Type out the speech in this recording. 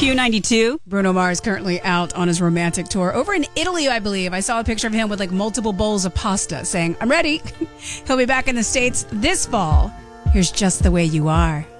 Q92. Bruno Mars currently out on his romantic tour over in Italy, I believe. I saw a picture of him with like multiple bowls of pasta saying, I'm ready. He'll be back in the States this fall. Here's Just the Way You Are.